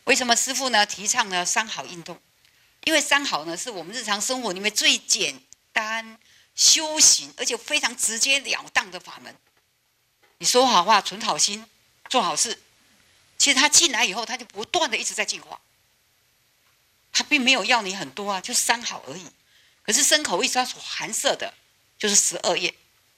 为什么师父呢提倡呢三好运动？因为三好呢是我们日常生活里面最简单修行，而且非常直截了当的法门。你说好话，存好心，做好事，其实他进来以后，他就不断的一直在进化。他并没有要你很多啊，就三好而已。可是身口意它所含摄的，就是12业。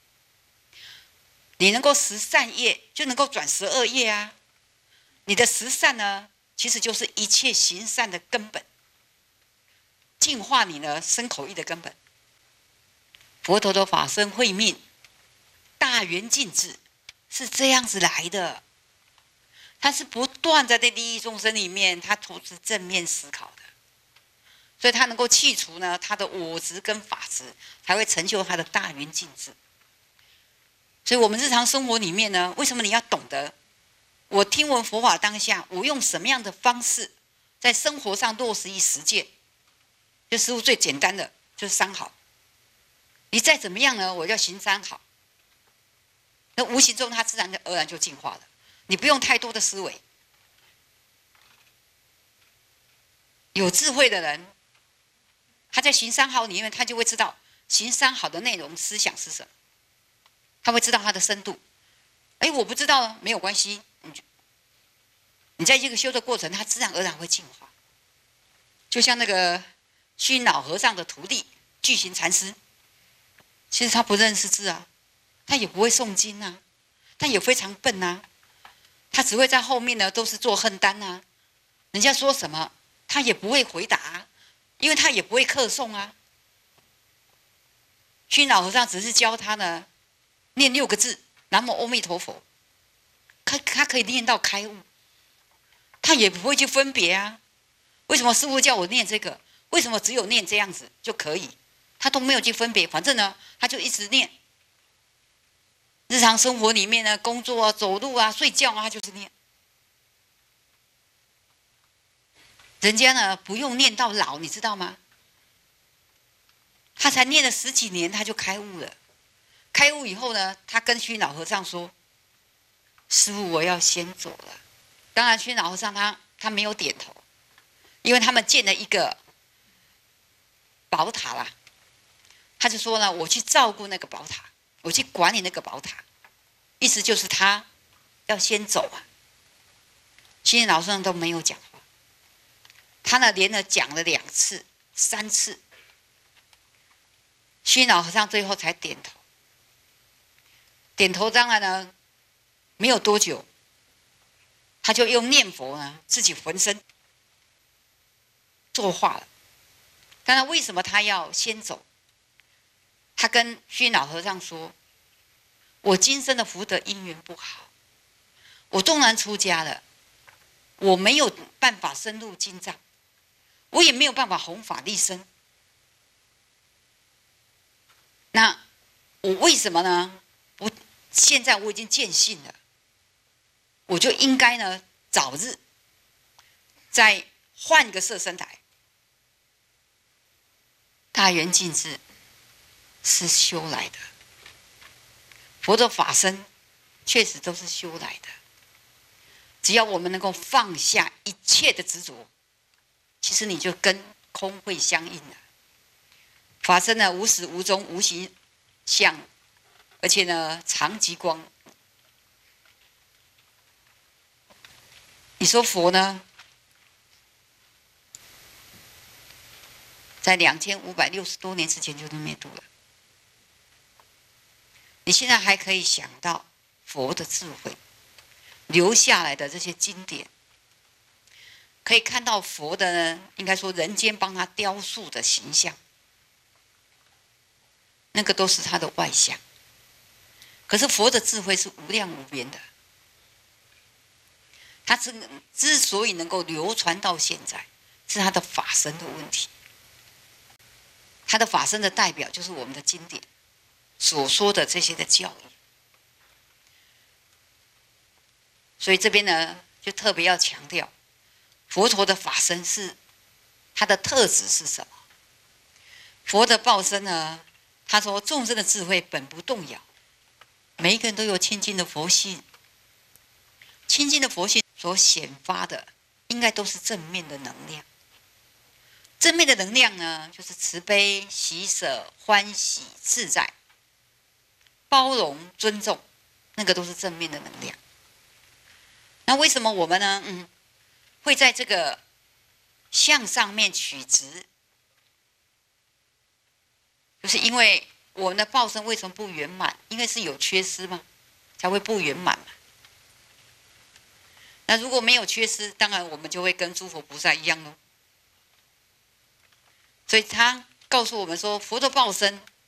你能够十善业，就能够转12业啊。你的十善呢，其实就是一切行善的根本，净化你的身口意的根本。佛陀的法身慧命、大圆净智是这样子来的，他是不断在利益众生里面，他投资正面思考的，所以他能够去除呢他的我执跟法执，才会成就他的大圆净智。所以我们日常生活里面呢，为什么你要懂得？我听闻佛法当下，我用什么样的方式在生活上落实于实践？就师父最简单的就是三好。你再怎么样呢，我要行三好，那无形中它自然而然就进化了。你不用太多的思维。有智慧的人，他在行三好里面，他就会知道行三好的内容思想是什么，他会知道它的深度。哎，我不知道没有关系，你在这个修的过程，它自然而然会进化。就像那个虚老和尚的徒弟具行禅师，其实他不认识字啊，他也不会诵经啊，他也非常笨啊，他只会在后面呢都是做恨单啊，人家说什么他也不会回答啊，因为他也不会刻诵啊。虚老和尚只是教他呢念6个字南无阿弥陀佛，他可以念到开悟，他也不会去分别啊。为什么师父叫我念这个？为什么只有念这样子就可以？他都没有去分别，反正呢，他就一直念。日常生活里面呢，工作啊、走路啊、睡觉啊，他就是念。人家呢不用念到老，你知道吗？他才念了10几年，他就开悟了。开悟以后呢，他跟虚老和尚说：“师父，我要先走了。”当然，虚老和尚他没有点头，因为他们建了一个宝塔啦。他就说呢：“我去照顾那个宝塔，我去管理那个宝塔。”意思就是他要先走啊。虚老和尚都没有讲话，他呢连着讲了2次、3次，虚老和尚最后才点头。点头当然呢，没有多久，他就用念佛呢，自己浑身作化了。当然，为什么他要先走？他跟虚老和尚说：“我今生的福德因缘不好，我纵然出家了，我没有办法深入经藏，我也没有办法弘法利生。那我为什么呢？现在我已经见性了，我就应该呢早日再换一个色身来。大圆净智是修来的，佛的法身确实都是修来的。只要我们能够放下一切的执着，其实你就跟空会相应了。法身呢，无始无终，无形相，而且呢，常极光。你说佛呢，在2560多年之前就灭度了。你现在还可以想到佛的智慧留下来的这些经典，可以看到佛的呢，应该说人间帮他雕塑的形象，那个都是他的外相。可是佛的智慧是无量无边的，他之所以能够流传到现在，是他的法身的问题。他的法身的代表就是我们的经典所说的这些的教义。所以这边呢，就特别要强调，佛陀的法身是他的特质是什么？佛的报身呢，他说众生的智慧本不动摇，每一个人都有清净的佛性，清净的佛性所显发的应该都是正面的能量。正面的能量呢，就是慈悲、喜舍、欢喜、自在、包容、尊重，那个都是正面的能量。那为什么我们呢，会在这个向上面取直？就是因为我们的报身为什么不圆满？因为是有缺失嘛，才会不圆满嘛。那如果没有缺失，当然我们就会跟诸佛菩萨一样喽。所以他告诉我们说，佛的报身